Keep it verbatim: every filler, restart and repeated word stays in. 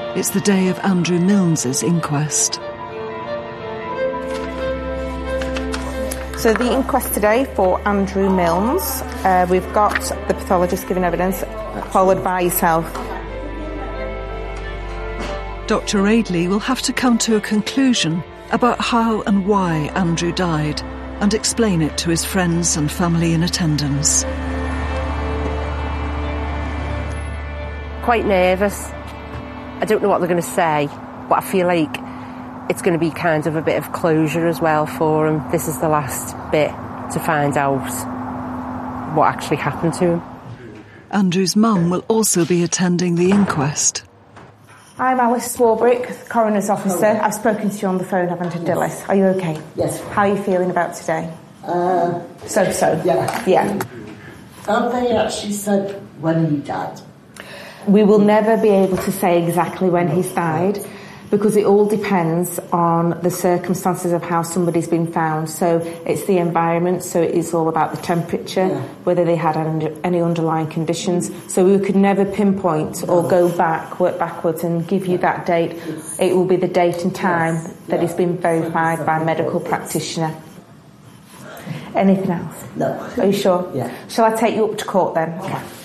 It's the day of Andrew Milnes's inquest. So the inquest today for Andrew Milnes, uh, we've got the pathologist giving evidence, followed by yourself. Doctor Aidley will have to come to a conclusion about how and why Andrew died and explain it to his friends and family in attendance. Quite nervous. I don't know what they're going to say, but I feel like it's going to be kind of a bit of closure as well for him. This is the last bit to find out what actually happened to him. Andrew's mum will also be attending the inquest. I'm Alice Swarbrick, coroner's officer. I've spoken to you on the phone, haven't I, Dilys? Are you okay? Yes. How are you feeling about today? Uh, So-so? yeah. Yeah. Have they actually said when he died? We will never be able to say exactly when he's died because it all depends on the circumstances of how somebody's been found. So it's the environment, so it is all about the temperature, Yeah. whether they had any underlying conditions. So we could never pinpoint or go back, work backwards and give you that date. It will be the date and time Yes. that Yeah. it's been verified by a medical practitioner. Anything else? No. Are you sure? Yeah. Shall I take you up to court then? Okay.